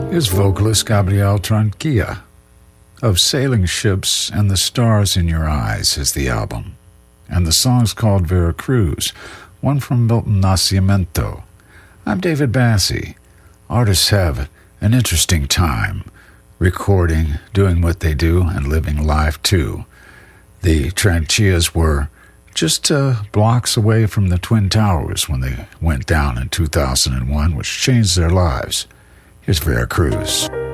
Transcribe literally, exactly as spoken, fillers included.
is vocalist Gabriel Tranquilla. Of Sailing Ships and the Stars in Your Eyes is the album, and the song's called Veracruz, one from Milton Nascimento. I'm David Bassie. Artists have an interesting time recording, doing what they do, and living life too. The Tranquillas were just uh, blocks away from the Twin Towers when they went down in two thousand one, which changed their lives. Here's Veracruz.